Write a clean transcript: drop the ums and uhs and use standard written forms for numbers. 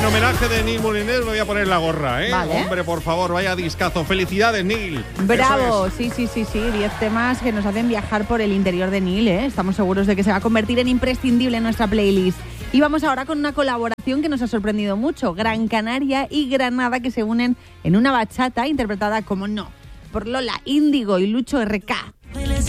homenaje de Neil Moliner me voy a poner la gorra, ¿eh? Vale. Hombre, por favor, vaya discazo. Felicidades, Neil. Bravo, Eso es. sí. 10 temas que nos hacen viajar por el interior de Neil, ¿eh? Estamos seguros de que se va a convertir en imprescindible en nuestra playlist. Y vamos ahora con una colaboración que nos ha sorprendido mucho. Gran Canaria y Granada, que se unen en una bachata interpretada, como no, por Lola Índigo y Lucho RK.